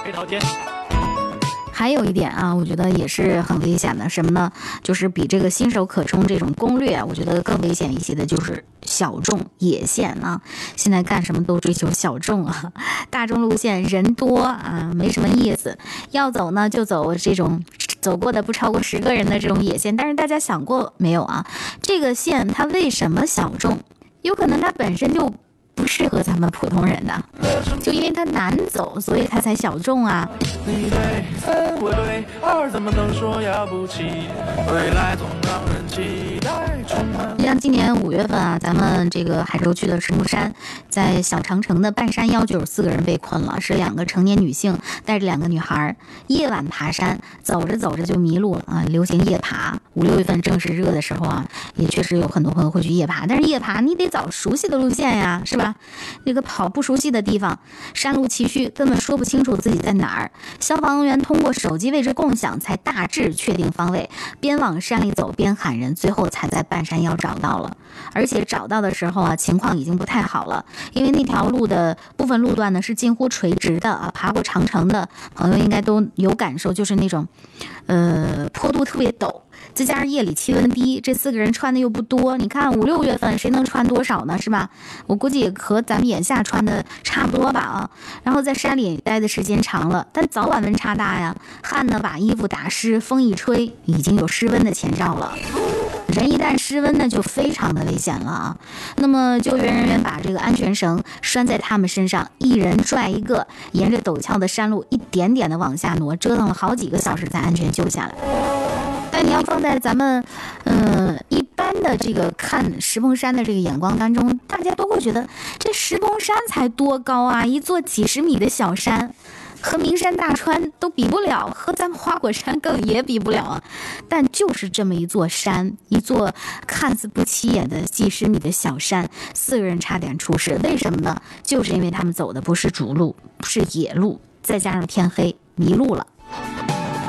还有一点啊，我觉得也是很危险的，什么呢？就是比这个新手可冲这种攻略，我觉得更危险一些的就是小众野线啊。现在干什么都追求小众啊，大众路线人多啊，没什么意思。要走呢就走这种走过的不超过10个人的这种野线，但是大家想过没有啊？这个线它为什么小众？有可能它本身就不适合咱们普通人的，就因为它难走，所以它才小众啊。 你对3我对2怎么能说要不起？未来总让人期待充满。 像今年5月份啊，咱们这个海州区的石木山，在小长城的半山腰就有4个人被困了，是2个成年女性带着2个女孩，夜晚爬山，走着走着就迷路了啊！流行夜爬，5、6月份正是热的时候啊，也确实有很多朋友会去夜爬，但是夜爬你得找熟悉的路线呀，是吧？那个跑不熟悉的地方，山路崎岖，根本说不清楚自己在哪儿。消防员通过手机位置共享才大致确定方位，边往山里走边喊人，最后才在半山腰找到了。而且找到的时候啊，情况已经不太好了，因为那条路的部分路段呢是近乎垂直的啊，爬过长城的朋友应该都有感受，就是那种坡度特别陡，再加上夜里气温低，这4个人穿的又不多，你看5、6月份谁能穿多少呢，是吧？我估计也和咱们眼下穿的差不多吧啊。然后在山里待的时间长了，但早晚温差大呀，汗呢把衣服打湿，风一吹已经有失温的前兆了。人一旦失温呢，就非常的危险了啊！那么救援人员把这个安全绳拴在他们身上，一人拽一个，沿着陡峭的山路一点点的往下挪，折腾了好几个小时才安全救下来。但你要放在咱们一般的这个看石峰山的这个眼光当中，大家都会觉得这石峰山才多高啊，一座几十米的小山，和名山大川都比不了，和咱们花果山更也比不了啊。但就是这么一座山，一座看似不起眼的几十米的小山，4个人差点出事，为什么呢？就是因为他们走的不是主路，是野路，再加上天黑迷路了。